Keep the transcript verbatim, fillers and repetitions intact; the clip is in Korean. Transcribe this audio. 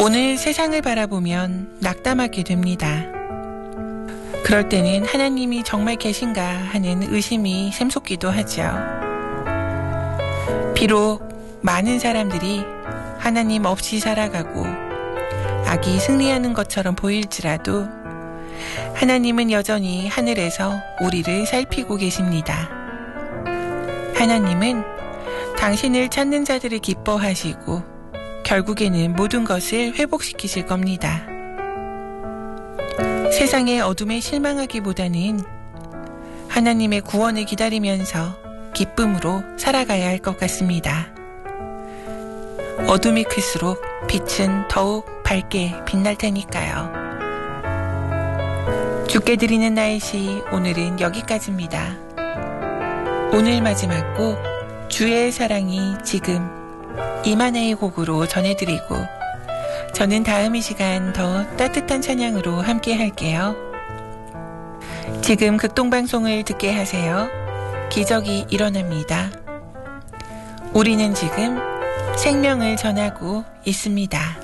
오늘 세상을 바라보면 낙담하게 됩니다. 그럴 때는 하나님이 정말 계신가 하는 의심이 샘솟기도 하죠. 비록 많은 사람들이 하나님 없이 살아가고 악이 승리하는 것처럼 보일지라도 하나님은 여전히 하늘에서 우리를 살피고 계십니다. 하나님은 당신을 찾는 자들을 기뻐하시고 결국에는 모든 것을 회복시키실 겁니다. 세상의 어둠에 실망하기보다는 하나님의 구원을 기다리면서 기쁨으로 살아가야 할 것 같습니다. 어둠이 클수록 빛은 더욱 밝게 빛날 테니까요. 주께 드리는 나의 시 오늘은 여기까지입니다. 오늘 마지막 곡 주의 사랑이 지금 이만혜의 곡으로 전해드리고 저는 다음 이 시간 더 따뜻한 찬양으로 함께 할게요. 지금 극동방송을 듣게 하세요. 기적이 일어납니다. 우리는 지금 생명을 전하고 있습니다.